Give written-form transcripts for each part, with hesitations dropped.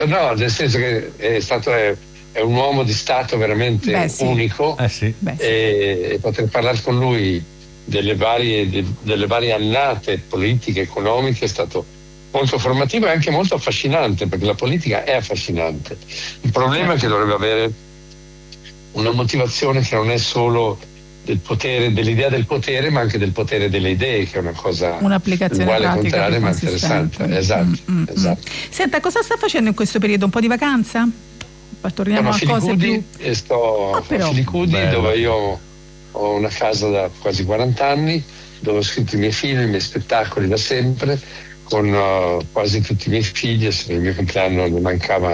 No, nel senso che è un uomo di Stato veramente unico, sì. E poter parlare con lui delle varie annate politiche, economiche è stato molto formativo e anche molto affascinante, perché la politica è affascinante. Il problema è che dovrebbe avere una motivazione che non è solo del potere, dell'idea del potere, ma anche del potere delle idee, che è una cosa uguale e contraria, ma interessante. Esatto. Senta, cosa sta facendo in questo periodo? Un po' di vacanza? Torniamo a cose più... Sto a Filicudi, dove io ho una casa da quasi 40 anni, dove ho scritto i miei film, i miei spettacoli da sempre, con quasi tutti i miei figli. Se il mio compleanno ne mancava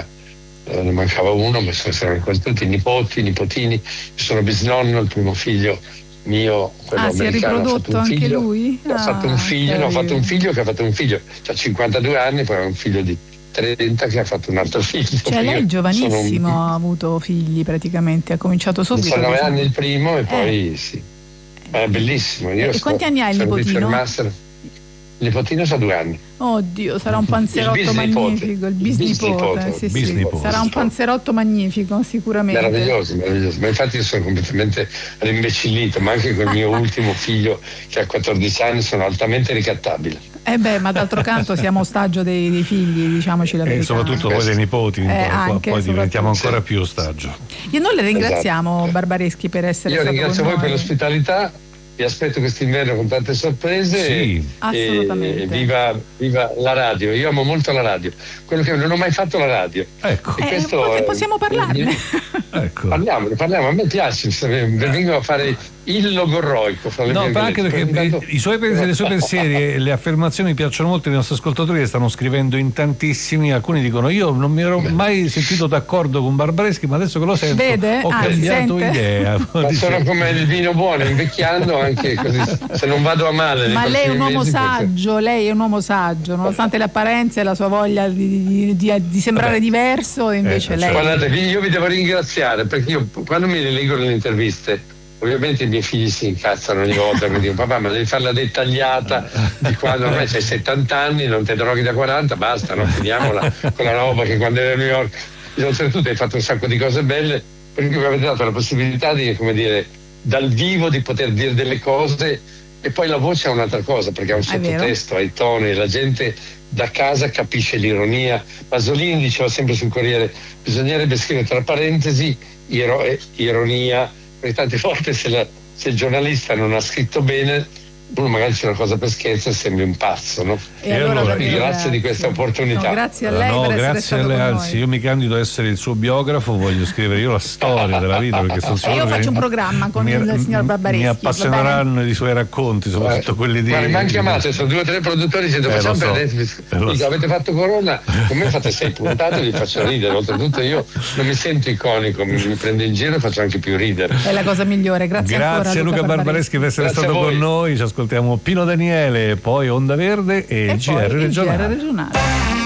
uno, ma sono quasi tutti i nipoti, nipotini. Io sono bisnonno, il primo figlio mio, quello si è americano, riprodotto anche lui? Ho fatto un figlio, ho fatto un figlio che ha fatto un figlio, ha 52 anni, poi ha un figlio di 30 che ha fatto un altro figlio. Cioè lei giovanissimo ha avuto figli praticamente, ha cominciato subito. 19 anni il primo e poi sì. È bellissimo. E quanti anni ha il nipotino? Il nipotino ha 2 anni. Oddio, sarà un panzerotto magnifico, il bisnipote. Sì. Sarà un panzerotto magnifico, sicuramente. Meraviglioso. Ma infatti io sono completamente rimbecillito, ma anche con il mio ultimo figlio che ha 14 anni sono altamente ricattabile. Ma d'altro canto siamo ostaggio dei figli, diciamoci la verità. E soprattutto poi dei nipoti, poi diventiamo ancora più ostaggio. Io noi le ringraziamo, Barbareschi, per essere stato con noi. Io ringrazio voi per l'ospitalità. Vi aspetto quest'inverno con tante sorprese. Sì, assolutamente. E viva la radio. Io amo molto la radio. Quello che non ho mai fatto la radio. Ecco. Possiamo parlarne. Ecco. Parliamo. A me piace. Vengo a fare il logorroico. Anche perché i suoi pensieri e le affermazioni piacciono molto ai nostri ascoltatori, che stanno scrivendo in tantissimi. Alcuni dicono: io non mi ero mai sentito d'accordo con Barbareschi, ma adesso che lo sento ho cambiato idea. Ma sono come il vino buono, invecchiando anche così, se non vado a male. Ma lei è un uomo saggio, nonostante le apparenze e la sua voglia di sembrare diverso, invece lei. Guardate, io vi devo ringraziare, perché io quando mi leggo le interviste, ovviamente i miei figli si incazzano ogni volta, mi dicono: papà, ma devi farla dettagliata di quando ormai c'hai 70 anni, non ti droghi da 40, basta, no? Finiamola con la roba che quando eri a New York. Oltretutto hai fatto un sacco di cose belle, perché mi avete dato la possibilità di, come dire, dal vivo di poter dire delle cose, e poi la voce è un'altra cosa, perché ha un sottotesto, ha i toni, la gente da casa capisce l'ironia. Pasolini diceva sempre sul Corriere: bisognerebbe scrivere tra parentesi ironia, perché tante volte se il giornalista non ha scritto bene, uno magari c'è una cosa per scherzo e sembri un pazzo, no? E allora grazie di questa opportunità. Grazie a lei per essere stato con anzi, io mi candido a essere il suo biografo, voglio scrivere io la storia della vita, perché sono sicuro io faccio un programma con il signor Barbareschi. Mi appassioneranno i suoi racconti, soprattutto quelli di... Guarda, mi hanno chiamato, sono 2 o 3 produttori, facciamo per Netflix. Avete fatto Corona, con me fate 6 puntate, vi faccio ridere. Oltretutto io non mi sento iconico, mi prendo in giro e faccio anche più ridere. È la cosa migliore. Grazie ancora, Luca Barbareschi per essere stato con noi. Ci ascoltiamo Pino Daniele, poi Onda Verde e GR regionale.